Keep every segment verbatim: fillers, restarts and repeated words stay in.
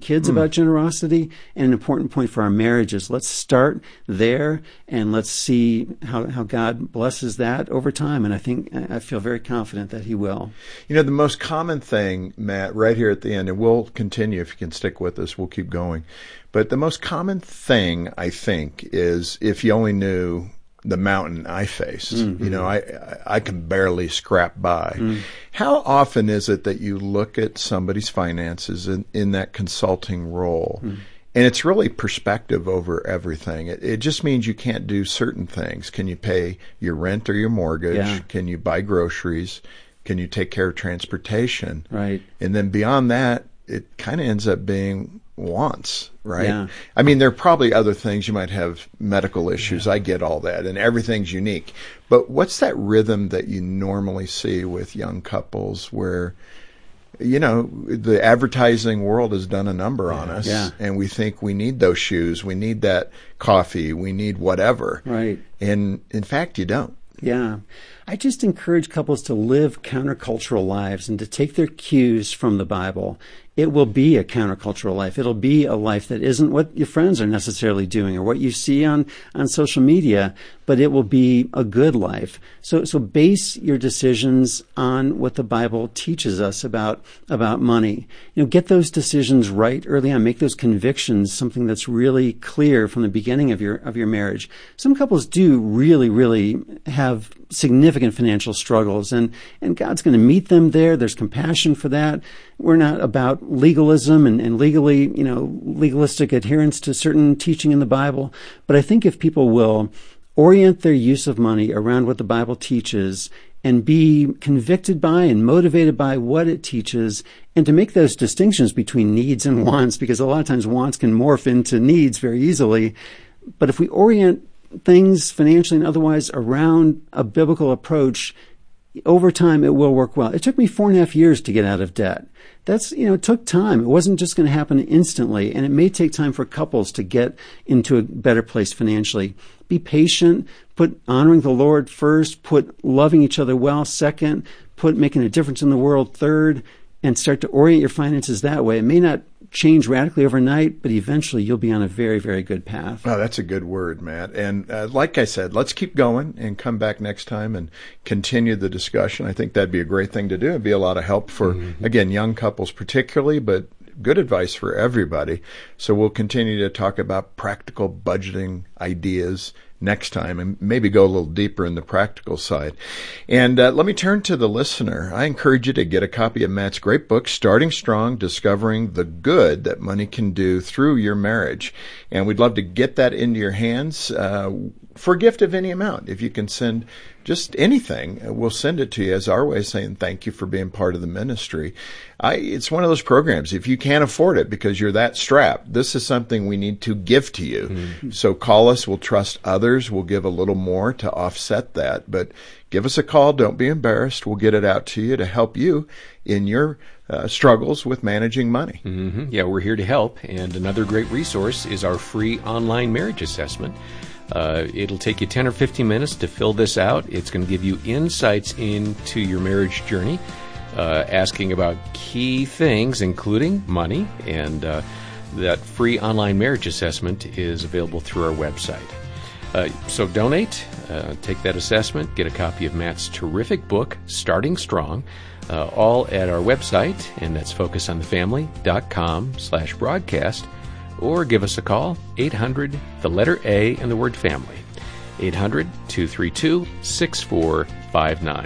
kids mm. about generosity, and an important point for our marriages. Let's start there, and let's see how, how God blesses that over time. And I think I feel very confident that He will. You know, the most common thing, Matt, right here at the end, and we'll continue if you can stick with us, we'll keep going. But the most common thing, I think, is if you only knew the mountain I face. Mm-hmm. You know, I I can barely scrap by. Mm. How often is it that you look at somebody's finances in, in that consulting role, mm. and it's really perspective over everything? It, it just means you can't do certain things. Can you pay your rent or your mortgage? Yeah. Can you buy groceries? Can you take care of transportation? Right. And then beyond that, it kind of ends up being wants, right? Yeah. I mean, there are probably other things. You might have medical issues. Yeah. I get all that, and everything's unique. But what's that rhythm that you normally see with young couples where, you know, the advertising world has done a number yeah. on us, yeah. and we think we need those shoes, we need that coffee, we need whatever. Right. And in fact, you don't. Yeah. I just encourage couples to live countercultural lives and to take their cues from the Bible. It will be a countercultural life. It'll be a life that isn't what your friends are necessarily doing or what you see on, on social media, but it will be a good life. So, so base your decisions on what the Bible teaches us about, about money. You know, get those decisions right early on. Make those convictions something that's really clear from the beginning of your, of your marriage. Some couples do really, really have significant financial struggles, and, and God's going to meet them there. There's compassion for that. We're not about legalism and, and legally, you know, legalistic adherence to certain teaching in the Bible. But I think if people will orient their use of money around what the Bible teaches and be convicted by and motivated by what it teaches, and to make those distinctions between needs and wants, because a lot of times wants can morph into needs very easily. But if we orient things financially and otherwise around a biblical approach, over time it will work well. It took me four and a half years to get out of debt. That's, you know, it took time. It wasn't just going to happen instantly, and it may take time for couples to get into a better place financially. Be patient, put honoring the Lord first, put loving each other well second, put making a difference in the world third, and start to orient your finances that way. It may not change radically overnight, but eventually you'll be on a very, very good path. Oh, that's a good word, Matt. And uh, like I said, let's keep going and come back next time and continue the discussion. I think that'd be a great thing to do. It'd be a lot of help for, mm-hmm. again, young couples particularly, but good advice for everybody. So we'll continue to talk about practical budgeting ideas next time and maybe go a little deeper in the practical side. And uh, let me turn to the listener. I encourage you to get a copy of Matt's great book, Starting Strong, Discovering the Good That Money Can Do Through Your Marriage. And we'd love to get that into your hands uh, for a gift of any amount. If you can send just anything, we'll send it to you as our way of saying thank you for being part of the ministry. I, it's one of those programs. If you can't afford it because you're that strapped, this is something we need to give to you. Mm-hmm. So call us. We'll trust others. We'll give a little more to offset that. But give us a call. Don't be embarrassed. We'll get it out to you to help you in your uh, struggles with managing money. Mm-hmm. Yeah, we're here to help. And another great resource is our free online marriage assessment. Uh, it'll take you ten or fifteen minutes to fill this out. It's going to give you insights into your marriage journey, uh, asking about key things, including money, and uh, that free online marriage assessment is available through our website. Uh, so donate, uh, take that assessment, get a copy of Matt's terrific book, Starting Strong, uh, all at our website, and that's focus on the family dot com slash broadcast. Or give us a call, eight hundred, the letter A, and the word family, eight hundred, two three two, six four five nine.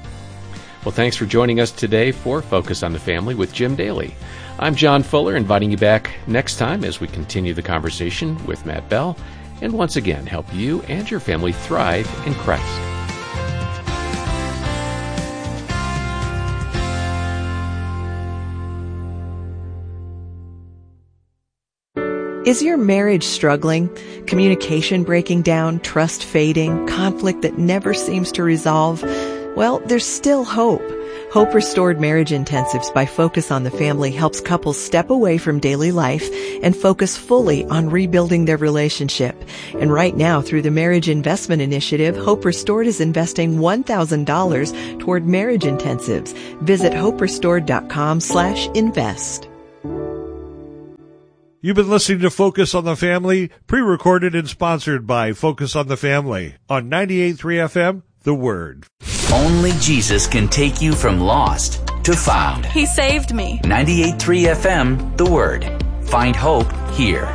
Well, thanks for joining us today for Focus on the Family with Jim Daly. I'm John Fuller, inviting you back next time as we continue the conversation with Matt Bell, and once again help you and your family thrive in Christ. Is your marriage struggling? Communication breaking down, trust fading, conflict that never seems to resolve? Well, there's still hope. Hope Restored Marriage Intensives by Focus on the Family helps couples step away from daily life and focus fully on rebuilding their relationship. And right now, through the Marriage Investment Initiative, Hope Restored is investing one thousand dollars toward marriage intensives. Visit hope restored dot com slash invest. You've been listening to Focus on the Family, pre-recorded and sponsored by Focus on the Family on ninety-eight point three F M, The Word. Only Jesus can take you from lost to found. He saved me. ninety-eight point three F M, The Word. Find hope here.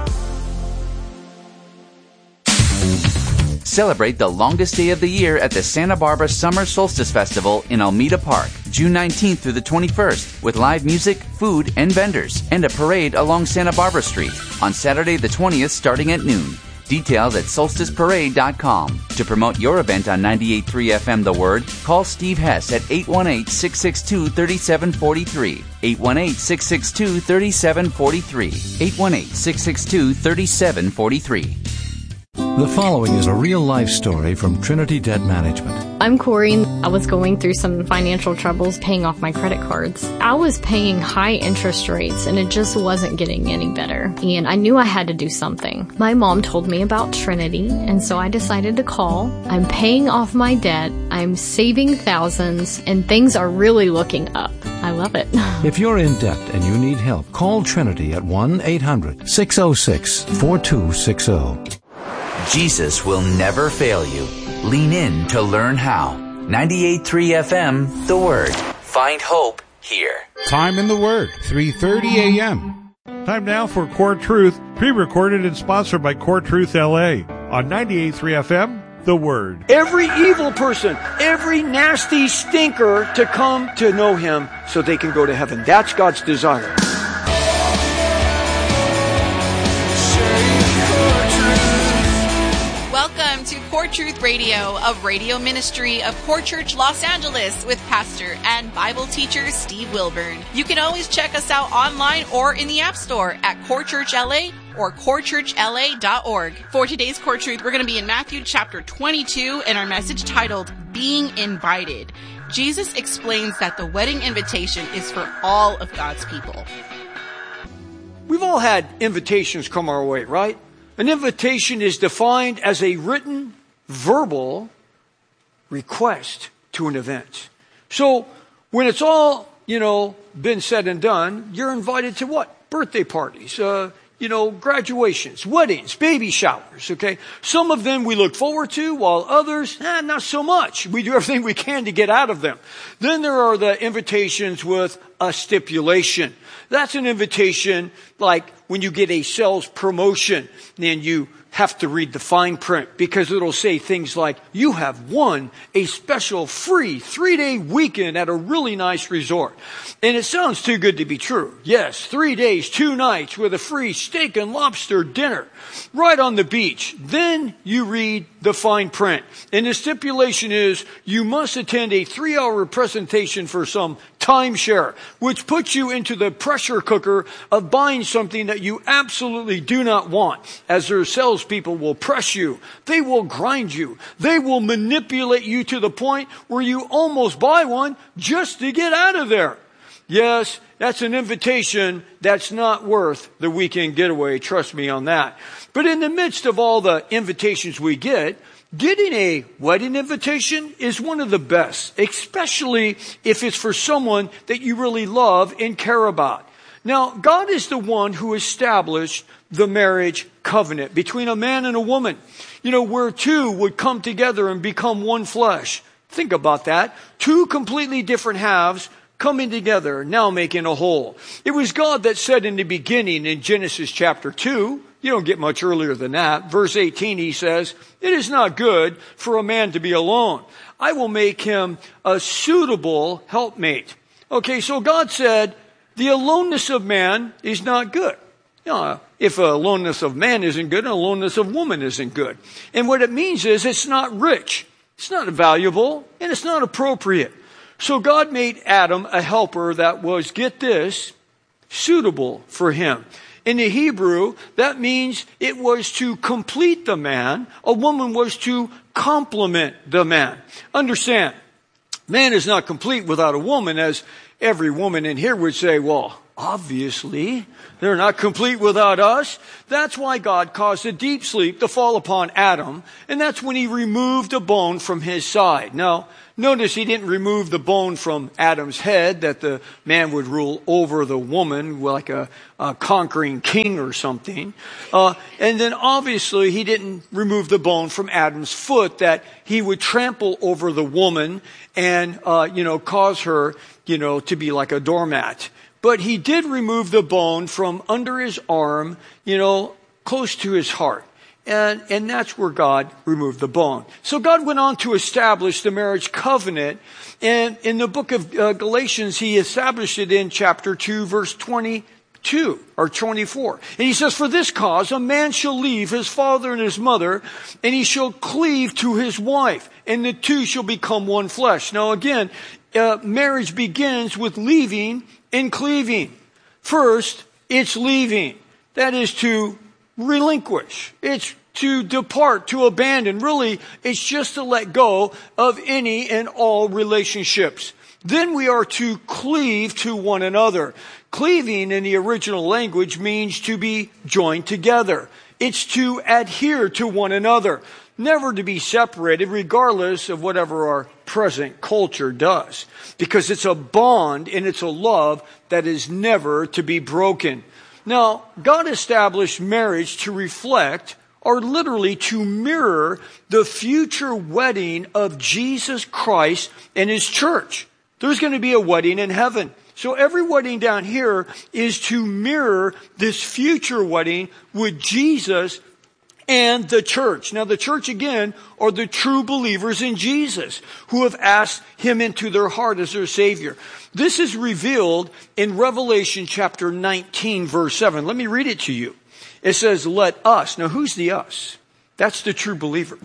Celebrate the longest day of the year at the Santa Barbara Summer Solstice Festival in Almeda Park, June nineteenth through the twenty-first, with live music, food, and vendors, and a parade along Santa Barbara Street on Saturday the twentieth starting at noon. Details at solstice parade dot com. To promote your event on ninety-eight point three F M The Word, call Steve Hess at eight one eight, six six two, three seven four three. eight one eight, six six two, three seven four three. eight one eight, six six two, three seven four three. The following is a real-life story from Trinity Debt Management. I'm Corey. I was going through some financial troubles paying off my credit cards. I was paying high interest rates and it just wasn't getting any better. And I knew I had to do something. My mom told me about Trinity, and so I decided to call. I'm paying off my debt. I'm saving thousands, and things are really looking up. I love it. If you're in debt and you need help, call Trinity at one eight hundred, six oh six, four two six oh. Jesus will never fail you. Lean in to learn how. ninety-eight point three F M, The Word. Find hope here. Time in the Word, three thirty a.m. Time now for Core Truth, pre-recorded and sponsored by Core Truth L A on ninety-eight point three F M, The Word. Every evil person, every nasty stinker to come to know Him so they can go to heaven. That's God's desire. Welcome to Core Truth Radio, a radio ministry of Core Church Los Angeles with pastor and Bible teacher Steve Wilburn. You can always check us out online or in the App Store at Core Church L A or core church L A dot org. For today's Core Truth, we're going to be in Matthew chapter twenty-two and our message titled, Being Invited. Jesus explains that the wedding invitation is for all of God's people. We've all had invitations come our way, right? An invitation is defined as a written, verbal request to an event. So when it's all, you know, been said and done, you're invited to what? Birthday parties, uh, you know, graduations, weddings, baby showers, okay? Some of them we look forward to, while others, eh, not so much. We do everything we can to get out of them. Then there are the invitations with a stipulation. That's an invitation like when you get a sales promotion and you have to read the fine print because it'll say things like, you have won a special free three-day weekend at a really nice resort. And it sounds too good to be true. Yes, three days, two nights with a free steak and lobster dinner right on the beach. Then you read the fine print. And the stipulation is you must attend a three-hour presentation for some timeshare, which puts you into the pressure cooker of buying something that you absolutely do not want, as their salespeople will press you. They will grind you. They will manipulate you to the point where you almost buy one just to get out of there. Yes, that's an invitation that's not worth the weekend getaway. Trust me on that. But in the midst of all the invitations we get, getting a wedding invitation is one of the best, especially if it's for someone that you really love and care about. Now, God is the one who established the marriage covenant between a man and a woman, you know, where two would come together and become one flesh. Think about that. Two completely different halves coming together, now making a whole. It was God that said in the beginning in Genesis chapter two, you don't get much earlier than that. Verse eighteen, he says, it is not good for a man to be alone. I will make him a suitable helpmate. Okay, so God said, the aloneness of man is not good. You know, if a aloneness of man isn't good, an aloneness of woman isn't good. And what it means is it's not rich, it's not valuable, and it's not appropriate. So God made Adam a helper that was, get this, suitable for him. In the Hebrew, that means it was to complete the man. A woman was to complement the man. Understand, man is not complete without a woman, as every woman in here would say, well, obviously, they're not complete without us. That's why God caused a deep sleep to fall upon Adam, and that's when he removed a bone from his side. Now, Notice he didn't remove the bone from Adam's head that the man would rule over the woman like a, a conquering king or something. Uh, and then obviously he didn't remove the bone from Adam's foot that he would trample over the woman and, uh, you know, cause her, you know, to be like a doormat. But he did remove the bone from under his arm, you know, close to his heart. And, and that's where God removed the bone. So God went on to establish the marriage covenant. And in the book of uh, Galatians, he established it in chapter two, verse twenty-two or twenty-four. And he says, for this cause, a man shall leave his father and his mother, and he shall cleave to his wife, and the two shall become one flesh. Now again, uh, marriage begins with leaving and cleaving. First, it's leaving. That is to relinquish. It's to depart, to abandon. Really, it's just to let go of any and all relationships. Then we are to cleave to one another. Cleaving in the original language means to be joined together. It's to adhere to one another, never to be separated regardless of whatever our present culture does. Because it's a bond and it's a love that is never to be broken. Now, God established marriage to reflect, or literally to mirror, the future wedding of Jesus Christ and His church. There's going to be a wedding in heaven. So every wedding down here is to mirror this future wedding with Jesus and the church. Now the church, again, are the true believers in Jesus who have asked Him into their heart as their Savior. This is revealed in Revelation chapter nineteen, verse seven. Let me read it to you. It says, let us. Now who's the us? That's the true believer.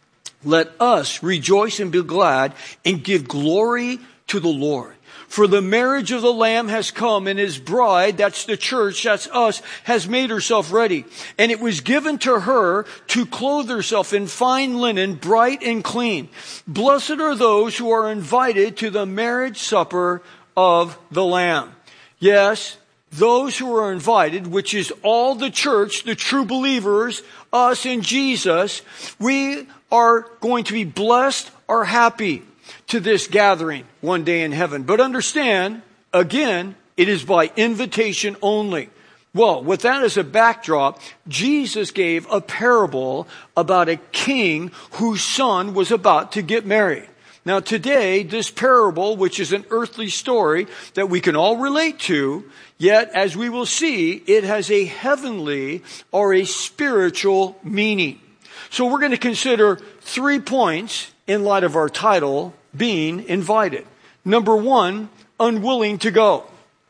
Let us rejoice and be glad and give glory to the Lord. For the marriage of the Lamb has come, and His bride, that's the church, that's us, has made herself ready. And it was given to her to clothe herself in fine linen, bright and clean. Blessed are those who are invited to the marriage supper of the Lamb. Yes, those who are invited, which is all the church, the true believers, us in Jesus, we are going to be blessed or happy to this gathering one day in heaven. But understand, again, it is by invitation only. Well, with that as a backdrop, Jesus gave a parable about a king whose son was about to get married. Now today, this parable, which is an earthly story that we can all relate to, yet as we will see, it has a heavenly or a spiritual meaning. So we're going to consider three points in light of our title, being invited. Number one, unwilling to go.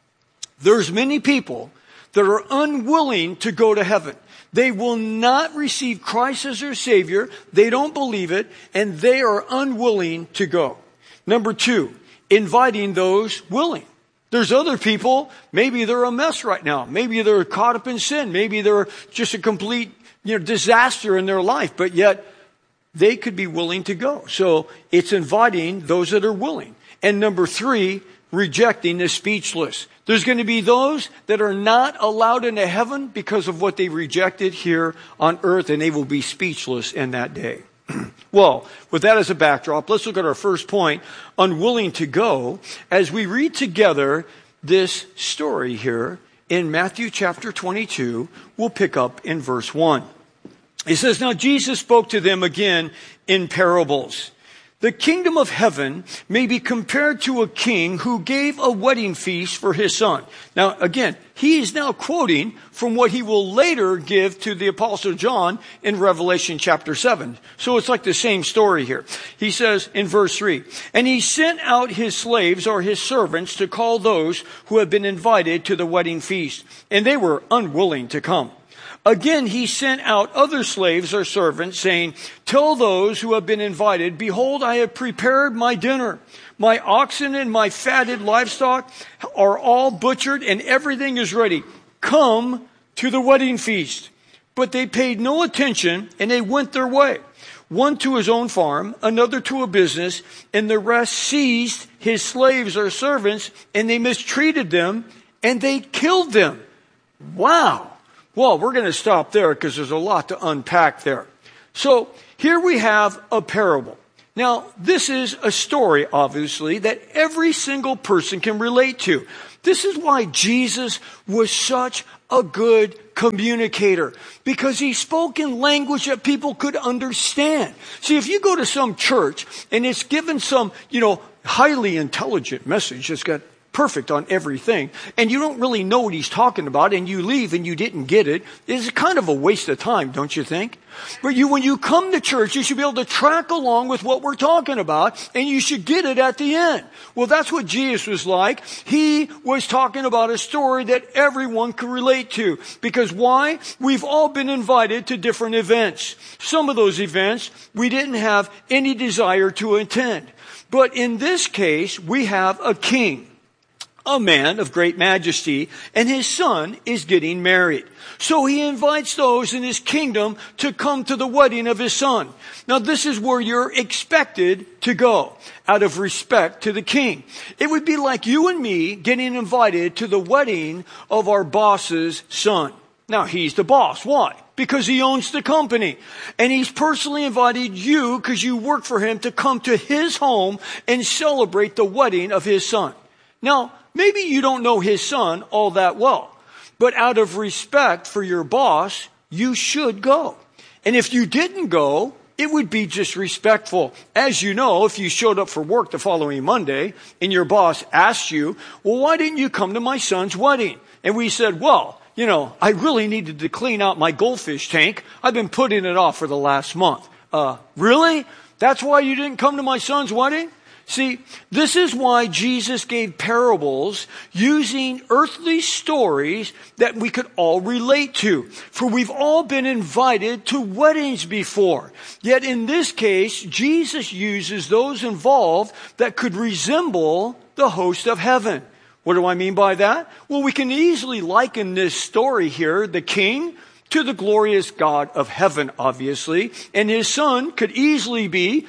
There's many people that are unwilling to go to heaven. They will not receive Christ as their Savior. They don't believe it, and they are unwilling to go. Number two, inviting those willing. There's other people, maybe they're a mess right now. Maybe they're caught up in sin. Maybe they're just a complete, you know, disaster in their life, but yet they could be willing to go. So it's inviting those that are willing. And number three, rejecting the speechless. There's going to be those that are not allowed into heaven because of what they rejected here on earth, and they will be speechless in that day. Well, with that as a backdrop, let's look at our first point, unwilling to go, as we read together this story here in Matthew chapter twenty-two. We'll pick up in verse one. It says, now Jesus spoke to them again in parables. The kingdom of heaven may be compared to a king who gave a wedding feast for his son. Now, again, he is now quoting from what he will later give to the Apostle John in Revelation chapter seven. So it's like the same story here. He says in verse three, and he sent out his slaves or his servants to call those who had been invited to the wedding feast, and they were unwilling to come. Again, he sent out other slaves or servants, saying, tell those who have been invited, behold, I have prepared my dinner. My oxen and my fatted livestock are all butchered, and everything is ready. Come to the wedding feast. But they paid no attention, and they went their way. One to his own farm, another to a business, and the rest seized his slaves or servants, and they mistreated them, and they killed them. Wow. Well, we're going to stop there because there's a lot to unpack there. So here we have a parable. Now, this is a story, obviously, that every single person can relate to. This is why Jesus was such a good communicator, because he spoke in language that people could understand. See, if you go to some church and it's given some, you know, highly intelligent message that's got perfect on everything, and you don't really know what he's talking about, and you leave and you didn't get it, it's kind of a waste of time, don't you think? But you, when you come to church, you should be able to track along with what we're talking about, and you should get it at the end. Well, that's what Jesus was like. He was talking about a story that everyone could relate to. Because why? We've all been invited to different events. Some of those events we didn't have any desire to attend. But in this case, we have a king, a man of great majesty, and his son is getting married. So he invites those in his kingdom to come to the wedding of his son. Now, this is where you're expected to go, out of respect to the king. It would be like you and me getting invited to the wedding of our boss's son. Now, he's the boss. Why? Because he owns the company. And he's personally invited you, because you work for him, to come to his home and celebrate the wedding of his son. Now, maybe you don't know his son all that well, but out of respect for your boss, you should go. And if you didn't go, it would be disrespectful. As you know, if you showed up for work the following Monday and your boss asked you, well, why didn't you come to my son's wedding? And we said, well, you know, I really needed to clean out my goldfish tank. I've been putting it off for the last month. Uh, really? That's why you didn't come to my son's wedding? See, this is why Jesus gave parables using earthly stories that we could all relate to. For we've all been invited to weddings before. Yet in this case, Jesus uses those involved that could resemble the host of heaven. What do I mean by that? Well, we can easily liken this story here, the king, to the glorious God of heaven, obviously. And his son could easily be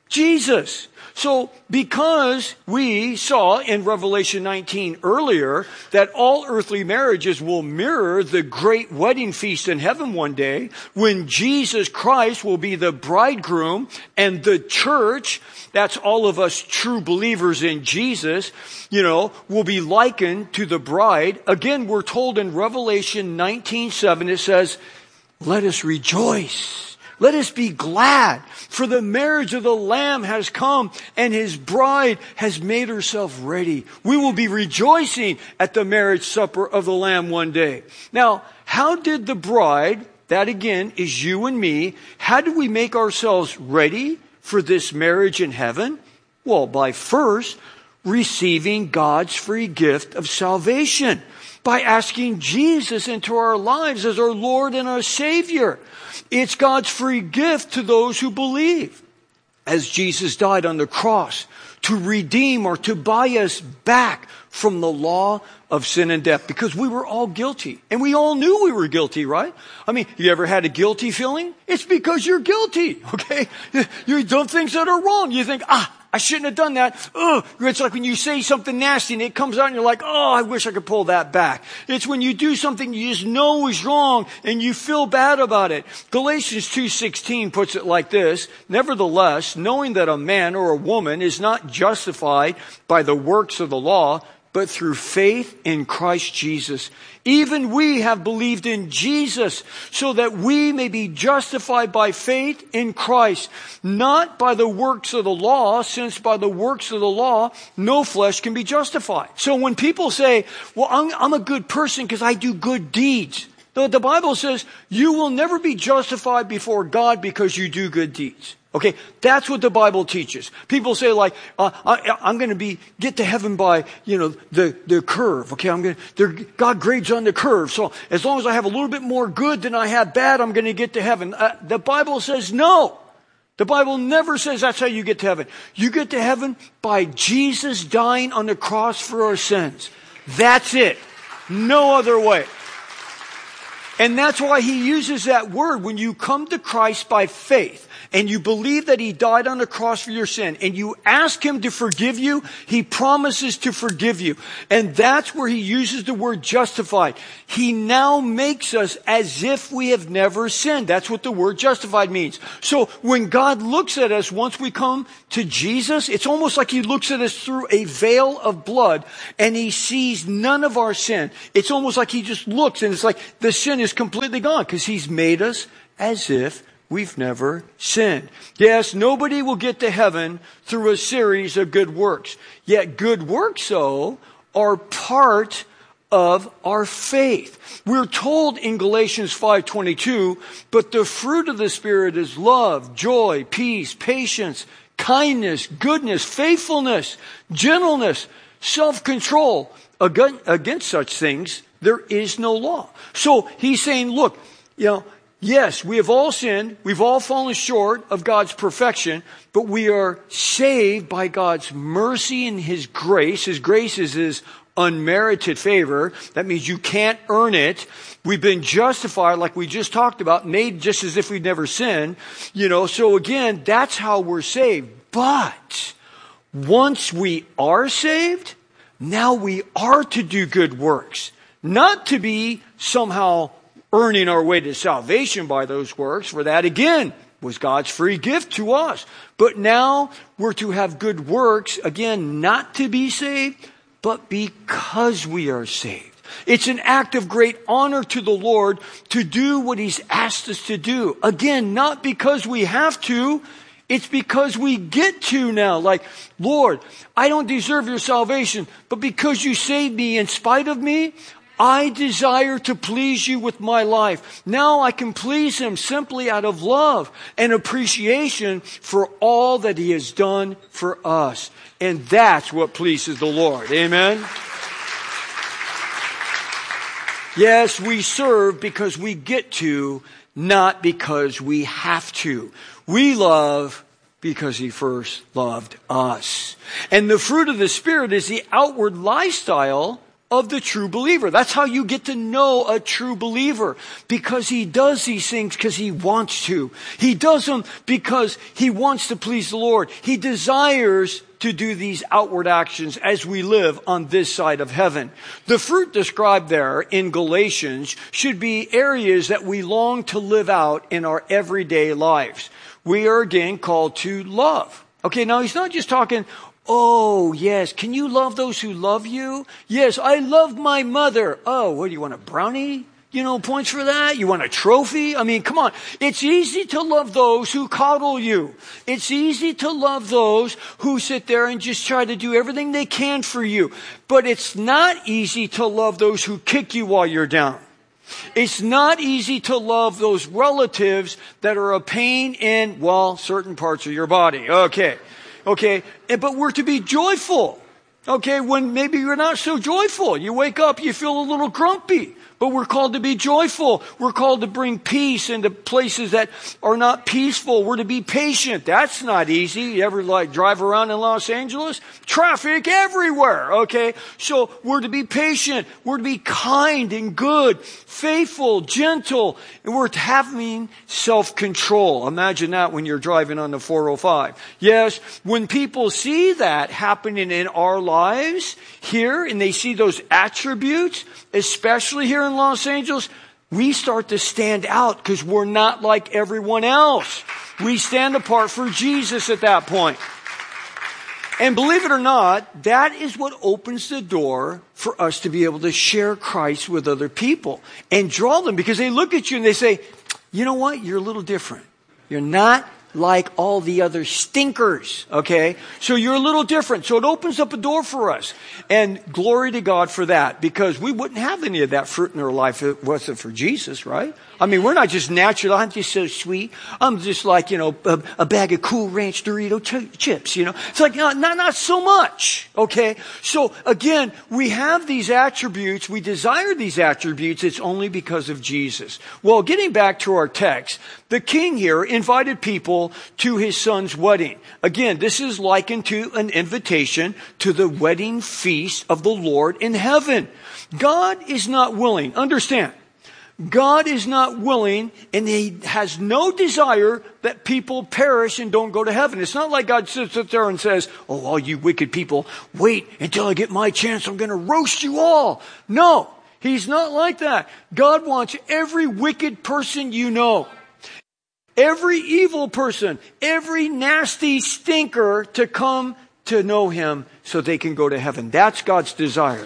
Jesus. So because we saw in Revelation nineteen earlier that all earthly marriages will mirror the great wedding feast in heaven one day, when Jesus Christ will be the bridegroom and the church, that's all of us true believers in Jesus, you know, will be likened to the bride. Again, we're told in Revelation nineteen seven, it says, let us rejoice. Let us be glad, for the marriage of the Lamb has come, and his bride has made herself ready. We will be rejoicing at the marriage supper of the Lamb one day. Now, how did the bride, that again is you and me, how did we make ourselves ready for this marriage in heaven? Well, by first receiving God's free gift of salvation, by asking Jesus into our lives as our Lord and our Savior. It's God's free gift to those who believe. As Jesus died on the cross to redeem or to buy us back from the law of sin and death, because we were all guilty. And we all knew we were guilty, right? I mean, you ever had a guilty feeling? It's because you're guilty, okay? You've done things that are wrong. You think, ah, I shouldn't have done that. Ugh. It's like when you say something nasty and it comes out and you're like, oh, I wish I could pull that back. It's when you do something you just know is wrong and you feel bad about it. Galatians two sixteen puts it like this, nevertheless, knowing that a man or a woman is not justified by the works of the law, but through faith in Christ Jesus. Even we have believed in Jesus so that we may be justified by faith in Christ, not by the works of the law, since by the works of the law, no flesh can be justified. So when people say, well, I'm, I'm a good person because I do good deeds. The, the Bible says you will never be justified before God because you do good deeds. Okay, that's what the Bible teaches. People say like, uh, I, I'm going to be get to heaven by, you know, the the curve. Okay, I'm going to. God grades on the curve. So as long as I have a little bit more good than I have bad, I'm going to get to heaven. Uh, the Bible says no. The Bible never says that's how you get to heaven. You get to heaven by Jesus dying on the cross for our sins. That's it. No other way. And that's why he uses that word when you come to Christ by faith. and you believe that he died on the cross for your sin, and you ask him to forgive you, he promises to forgive you. And that's where he uses the word justified. He now makes us as if we have never sinned. That's what the word justified means. So when God looks at us once we come to Jesus, it's almost like he looks at us through a veil of blood, and he sees none of our sin. It's almost like he just looks, and it's like the sin is completely gone, because he's made us as if we've never sinned. Yes, nobody will get to heaven through a series of good works. Yet good works, though, are part of our faith. We're told in Galatians five twenty-two, but the fruit of the Spirit is love, joy, peace, patience, kindness, goodness, faithfulness, gentleness, self-control. Against such things, there is no law. So he's saying, look, you know, yes, we have all sinned. We've all fallen short of God's perfection, but we are saved by God's mercy and his grace. His grace is his unmerited favor. That means you can't earn it. We've been justified, like we just talked about, made just as if we'd never sinned. You know, so again, that's how we're saved. But once we are saved, now we are to do good works, not to be somehow earning our way to salvation by those works, for that again was God's free gift to us. But now we're to have good works, again, not to be saved, but because we are saved. It's an act of great honor to the Lord to do what he's asked us to do. Again, not because we have to, it's because we get to now. Like, Lord, I don't deserve your salvation, but because you saved me in spite of me, I desire to please you with my life. Now I can please him simply out of love and appreciation for all that he has done for us. And that's what pleases the Lord. Amen? Yes, we serve because we get to, not because we have to. We love because he first loved us. And the fruit of the Spirit is the outward lifestyle of the true believer. That's how you get to know a true believer, because he does these things because he wants to. He does them because he wants to please the Lord. He desires to do these outward actions as we live on this side of heaven. The fruit described there in Galatians should be areas that we long to live out in our everyday lives. We are again called to love. Okay, now he's not just talking, oh, yes, can you love those who love you? Yes, I love my mother. Oh, what do you want, a brownie? You know, points for that? You want a trophy? I mean, come on. It's easy to love those who coddle you. It's easy to love those who sit there and just try to do everything they can for you. But it's not easy to love those who kick you while you're down. It's not easy to love those relatives that are a pain in, well, certain parts of your body. Okay. Okay. But we're to be joyful. Okay. When maybe you're not so joyful. You wake up, you feel a little grumpy. But we're called to be joyful. We're called to bring peace into places that are not peaceful. We're to be patient. That's not easy. You ever like drive around in Los Angeles? Traffic everywhere. Okay. So we're to be patient. We're to be kind and good, faithful, gentle, and we're having self-control. Imagine that when you're driving on the four oh five. Yes. When people see that happening in our lives here, and they see those attributes, especially here in Los Angeles, we start to stand out because we're not like everyone else. We stand apart for Jesus at that point. And believe it or not, that is what opens the door for us to be able to share Christ with other people and draw them, because they look at you and they say, you know what? You're a little different. You're not like all the other stinkers, okay? So you're a little different. So it opens up a door for us. And glory to God for that, because we wouldn't have any of that fruit in our life if it wasn't for Jesus, right? I mean, we're not just natural. I'm just so sweet. I'm just like, you know, a, a bag of Cool Ranch Dorito ch- chips, you know. It's like, not, not, not so much, okay? So again, we have these attributes. We desire these attributes. It's only because of Jesus. Well, getting back to our text, the king here invited people to his son's wedding. Again, this is likened to an invitation to the wedding feast of the Lord in heaven. God is not willing. Understand, God is not willing, and He has no desire that people perish and don't go to heaven. It's not like God sits up there and says, oh, all you wicked people, wait until I get my chance. I'm going to roast you all. No, He's not like that. God wants every wicked person you know, every evil person, every nasty stinker to come to know Him so they can go to heaven. That's God's desire.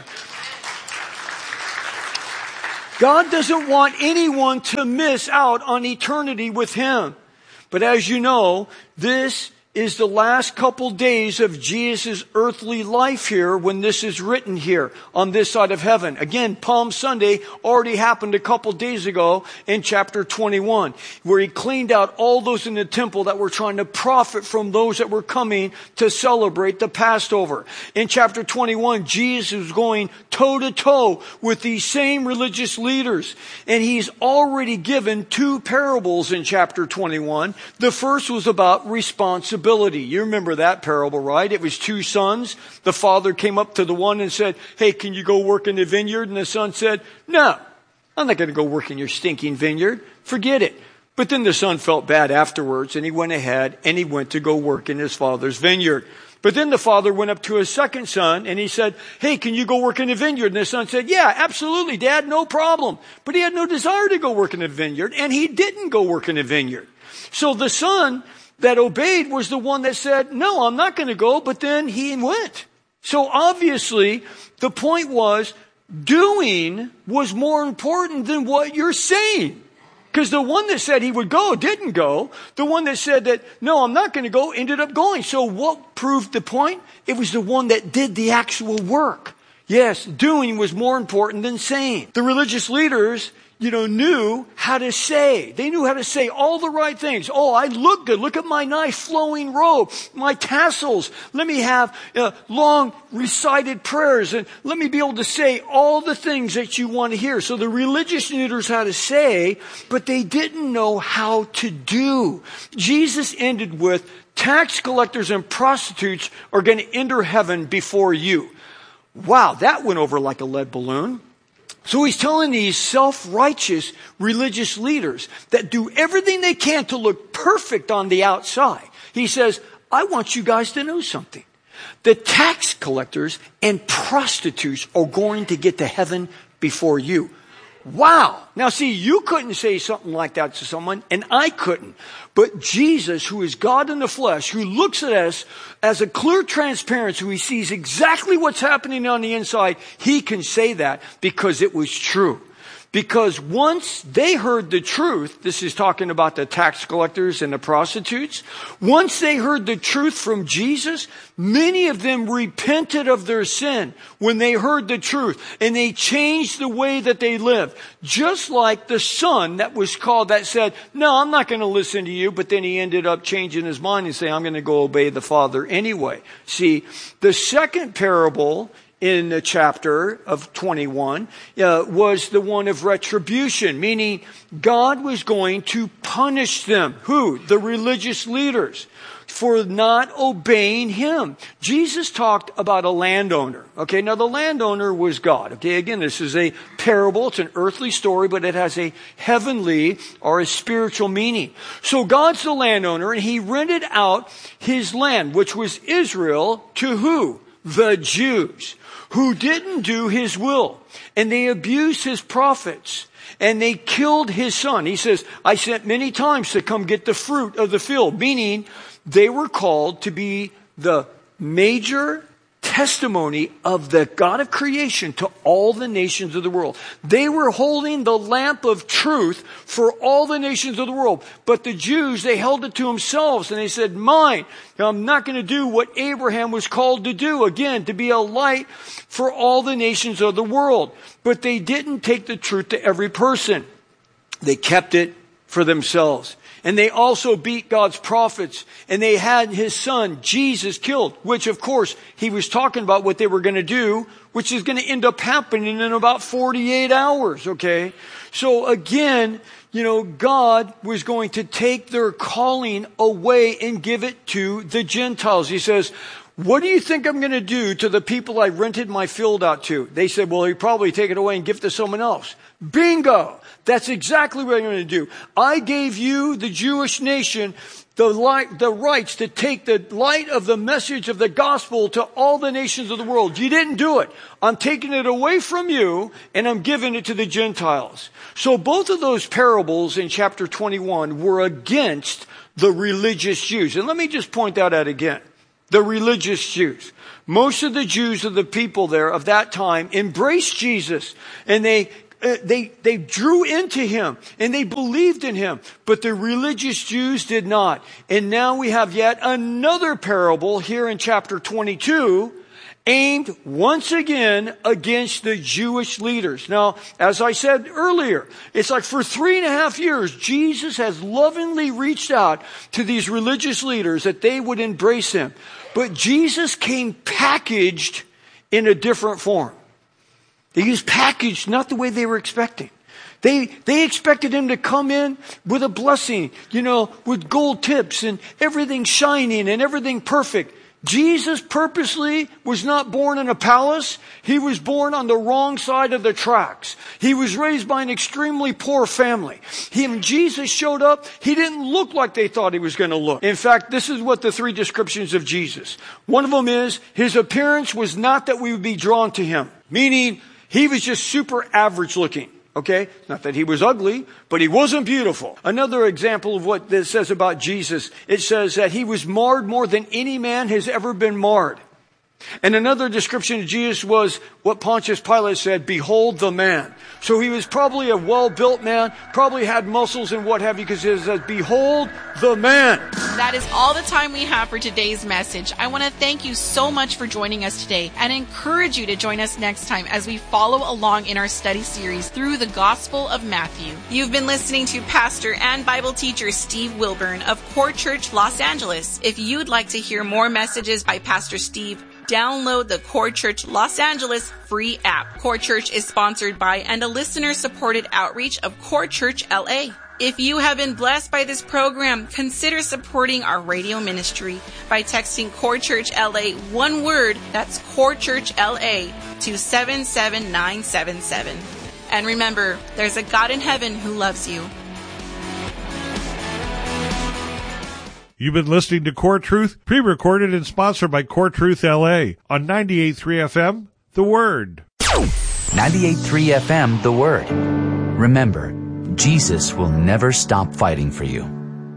God doesn't want anyone to miss out on eternity with Him. But as you know, this is the last couple days of Jesus' earthly life here when this is written here on this side of heaven. Again, Palm Sunday already happened a couple days ago in chapter twenty-one, where He cleaned out all those in the temple that were trying to profit from those that were coming to celebrate the Passover. In chapter twenty-one, Jesus was going toe to toe with these same religious leaders. And He's already given two parables in chapter twenty-one. The first was about responsibility. You remember that parable, right? It was two sons. The father came up to the one and said, hey, can you go work in the vineyard? And the son said, no, I'm not going to go work in your stinking vineyard. Forget it. But then the son felt bad afterwards, and he went ahead and he went to go work in his father's vineyard. But then the father went up to his second son and he said, hey, can you go work in the vineyard? And the son said, yeah, absolutely, Dad, no problem. But he had no desire to go work in the vineyard, and he didn't go work in the vineyard. So the son that obeyed was the one that said, no, I'm not going to go, but then he went. So obviously, the point was, doing was more important than what you're saying. Because the one that said he would go didn't go. The one that said that, no, I'm not going to go, ended up going. So what proved the point? It was the one that did the actual work. Yes, doing was more important than saying. The religious leaders, you know, knew how to say. They knew how to say all the right things. Oh, I look good. Look at my nice flowing robe, my tassels. Let me have uh, long recited prayers, and let me be able to say all the things that you want to hear. So the religious leaders had to say, but they didn't know how to do. Jesus ended with, tax collectors and prostitutes are going to enter heaven before you. Wow, that went over like a lead balloon. So He's telling these self-righteous religious leaders that do everything they can to look perfect on the outside. He says, I want you guys to know something. The tax collectors and prostitutes are going to get to heaven before you. Wow. Now see, you couldn't say something like that to someone, and I couldn't. But Jesus, who is God in the flesh, who looks at us as a clear transparency, who He sees exactly what's happening on the inside, He can say that because it was true. Because once they heard the truth, this is talking about the tax collectors and the prostitutes, once they heard the truth from Jesus, many of them repented of their sin when they heard the truth, and they changed the way that they lived. Just like the son that was called that said, no, I'm not going to listen to you, but then he ended up changing his mind and saying, I'm going to go obey the Father anyway. See, the second parable in the chapter of twenty-one uh, was the one of retribution, meaning God was going to punish them. Who? The religious leaders, for not obeying Him. Jesus talked about a landowner. Okay, now the landowner was God. Okay, again, this is a parable. It's an earthly story, but it has a heavenly or a spiritual meaning. So God's the landowner, and He rented out His land, which was Israel, to who? The Jews, who didn't do His will, and they abused His prophets, and they killed His son. He says, I sent many times to come get the fruit of the field, meaning they were called to be the major testimony of the God of creation to all the nations of the world. They were holding the lamp of truth for all the nations of the world. But the Jews, they held it to themselves, and they said, mine. Now, I'm not going to do what Abraham was called to do, again, to be a light for all the nations of the world. But they didn't take the truth to every person. They kept it for themselves. And they also beat God's prophets. And they had His son, Jesus, killed. Which, of course, He was talking about what they were going to do, which is going to end up happening in about forty-eight hours, okay? So again, you know, God was going to take their calling away and give it to the Gentiles. He says, what do you think I'm going to do to the people I rented my field out to? They said, well, He'd probably take it away and give it to someone else. Bingo! That's exactly what I'm going to do. I gave you, the Jewish nation, the light, the rights to take the light of the message of the gospel to all the nations of the world. You didn't do it. I'm taking it away from you, and I'm giving it to the Gentiles. So both of those parables in chapter twenty-one were against the religious Jews. And let me just point that out again. The religious Jews. Most of the Jews of the people there of that time embraced Jesus, and they Uh, they, they drew into him and they believed in him, but the religious Jews did not. And now we have yet another parable here in chapter twenty-two aimed once again against the Jewish leaders. Now, as I said earlier, it's like for three and a half years, Jesus has lovingly reached out to these religious leaders that they would embrace him. But Jesus came packaged in a different form. He was packaged not the way they were expecting. They, they expected him to come in with a blessing, you know, with gold tips and everything shining and everything perfect. Jesus purposely was not born in a palace. He was born on the wrong side of the tracks. He was raised by an extremely poor family. He, when Jesus showed up, he didn't look like they thought he was going to look. In fact, this is what the three descriptions of Jesus. One of them is, his appearance was not that we would be drawn to him. Meaning, he was just super average looking. Okay? Not that he was ugly, but he wasn't beautiful. Another example of what this says about Jesus, it says that he was marred more than any man has ever been marred. And another description of Jesus was what Pontius Pilate said, behold the man. So he was probably a well-built man, probably had muscles and what have you, because it says, behold the man. That is all the time we have for today's message. I want to thank you so much for joining us today and encourage you to join us next time as we follow along in our study series through the Gospel of Matthew. You've been listening to Pastor and Bible teacher Steve Wilburn of Core Church Los Angeles. If you'd like to hear more messages by Pastor Steve, download the Core Church Los Angeles free app. Core Church is sponsored by and a listener-supported outreach of Core Church L A. If you have been blessed by this program, consider supporting our radio ministry by texting Core Church L A, one word, that's Core Church L A, to seven seven nine seven seven. And remember, there's a God in heaven who loves you. You've been listening to Core Truth, pre-recorded and sponsored by Core Truth L A on ninety-eight point three F M, The Word. ninety-eight point three F M, The Word. Remember, Jesus will never stop fighting for you.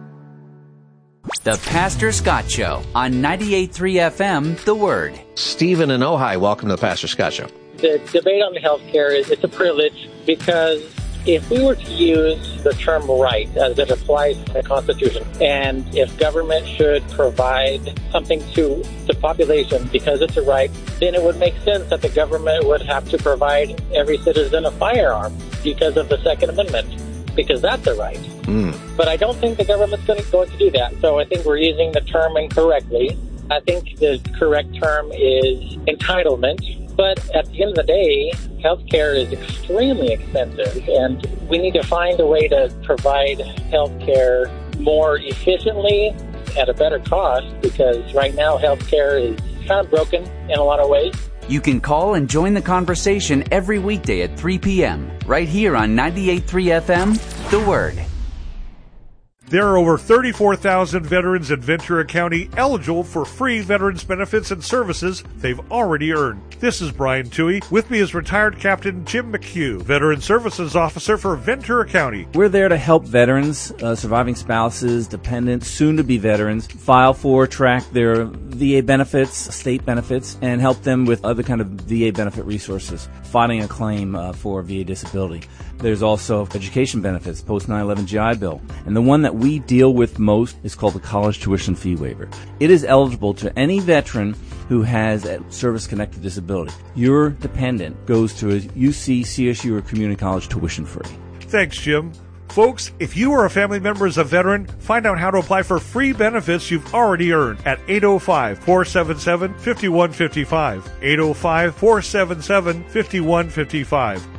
The Pastor Scott Show on ninety-eight point three F M, The Word. Stephen in Ojai, welcome to the Pastor Scott Show. The debate on health care is it's a privilege because if we were to use the term right as it applies to the Constitution, and if government should provide something to the population because it's a right, then it would make sense that the government would have to provide every citizen a firearm because of the Second Amendment, because that's a right. Mm. But I don't think the government's going to, going to do that. So I think we're using the term incorrectly. I think the correct term is entitlement. But at the end of the day, healthcare is extremely expensive, and we need to find a way to provide healthcare more efficiently at a better cost, because right now healthcare is kind of broken in a lot of ways. You can call and join the conversation every weekday at three p.m. right here on ninety-eight point three F M, The Word. There are over thirty-four thousand veterans in Ventura County eligible for free veterans benefits and services they've already earned. This is Brian Toohey. With me is retired Captain Jim McHugh, Veteran Services Officer for Ventura County. We're there to help veterans, uh, surviving spouses, dependents, soon-to-be veterans, file for, track their V A benefits, state benefits, and help them with other kind of V A benefit resources, filing a claim uh, for V A disability. There's also education benefits, post nine eleven G I Bill. And the one that we deal with most is called the college tuition fee waiver. It is eligible to any veteran who has a service-connected disability. Your dependent goes to a U C, C S U, or community college tuition free. Thanks, Jim. Folks, if you or a family member is a veteran, find out how to apply for free benefits you've already earned at eight oh five, four seven seven, five one five five. eight oh five, four seven seven, five one five five.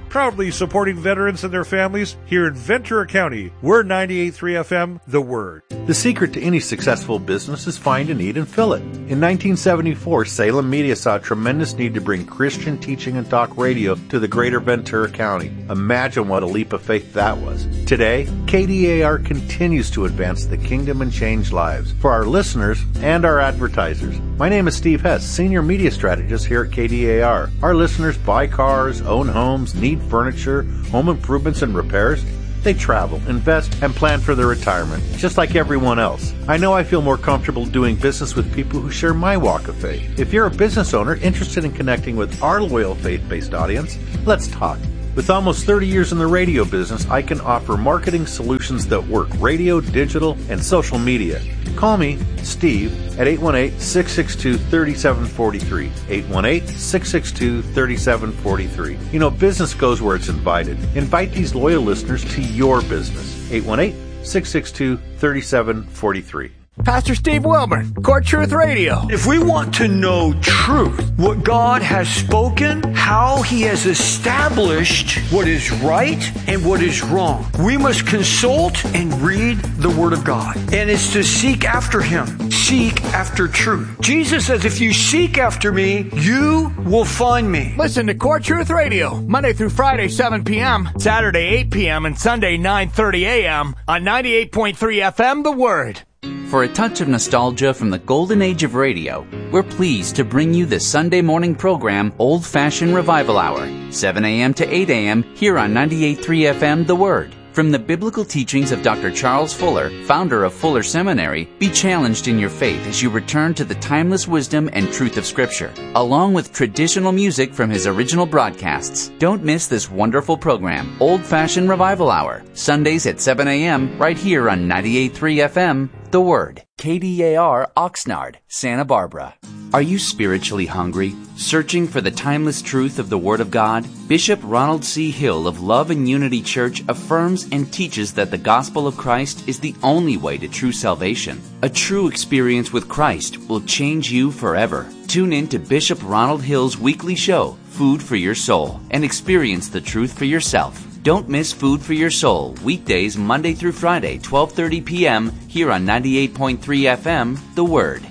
proudly supporting veterans and their families here in Ventura County. We're ninety-eight point three F M, The Word. The secret to any successful business is find a need and fill it. In nineteen seventy-four, Salem Media saw a tremendous need to bring Christian teaching and talk radio to the greater Ventura County. Imagine what a leap of faith that was. Today, K D A R continues to advance the kingdom and change lives for our listeners and our advertisers. My name is Steve Hess, Senior Media Strategist here at K D A R. Our listeners buy cars, own homes, need furniture, home improvements and repairs. They travel, invest, and plan for their retirement, just like everyone else. I know I feel more comfortable doing business with people who share my walk of faith. If you're a business owner interested in connecting with our loyal faith-based audience, let's talk. With almost thirty years in the radio business, I can offer marketing solutions that work: radio, digital, and social media. Call me, Steve, at eight one eight, six six two, three seven four three. eight one eight, six six two, three seven four three. You know, business goes where it's invited. Invite these loyal listeners to your business. eight one eight, six six two, three seven four three. Pastor Steve Wilburn, Core Truth Radio. If we want to know truth, what God has spoken, how He has established what is right and what is wrong, we must consult and read the Word of God. And it's to seek after Him. Seek after truth. Jesus says, if you seek after me, you will find me. Listen to Core Truth Radio, Monday through Friday, seven p.m., Saturday, eight p.m., and Sunday, nine thirty a.m. on ninety-eight point three F M, The Word. For a touch of nostalgia from the golden age of radio, we're pleased to bring you the Sunday morning program Old Fashioned Revival Hour, seven a.m. to eight a.m. here on ninety-eight point three F M, The Word. From the biblical teachings of Doctor Charles Fuller, founder of Fuller Seminary, be challenged in your faith as you return to the timeless wisdom and truth of Scripture, along with traditional music from his original broadcasts. Don't miss this wonderful program, Old Fashioned Revival Hour, Sundays at seven a.m. right here on ninety-eight point three F M, The Word. K D A R Oxnard, Santa Barbara. Are you spiritually hungry? Searching for the timeless truth of the Word of God? Bishop Ronald C. Hill of Love and Unity Church affirms and teaches that the gospel of Christ is the only way to true salvation. A true experience with Christ will change you forever. Tune in to Bishop Ronald Hill's weekly show, Food for Your Soul, and experience the truth for yourself. Don't miss Food for Your Soul, weekdays Monday through Friday, twelve thirty p.m. here on ninety-eight point three F M, The Word.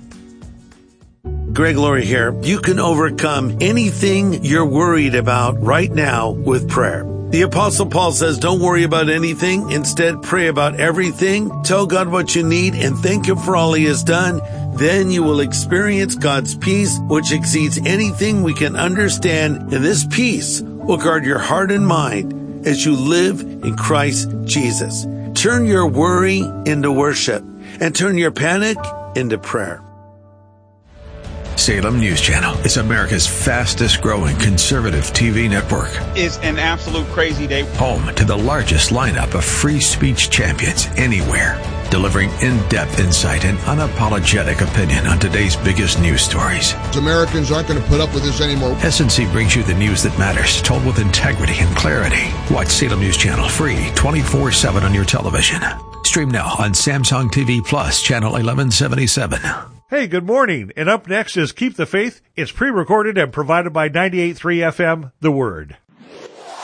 Greg Laurie here. You can overcome anything you're worried about right now with prayer. The Apostle Paul says, don't worry about anything. Instead, pray about everything. Tell God what you need and thank Him for all He has done. Then you will experience God's peace, which exceeds anything we can understand. And this peace will guard your heart and mind as you live in Christ Jesus. Turn your worry into worship and turn your panic into prayer. Salem News Channel is America's fastest growing conservative T V network. It's an absolute crazy day. Home to the largest lineup of free speech champions anywhere. Delivering in-depth insight and unapologetic opinion on today's biggest news stories. Americans aren't going to put up with this anymore. S N C brings you the news that matters, told with integrity and clarity. Watch Salem News Channel free twenty-four seven on your television. Stream now on Samsung T V Plus, channel eleven seventy-seven. Hey, good morning. And up next is Keep the Faith. It's pre-recorded and provided by ninety-eight point three F M, The Word.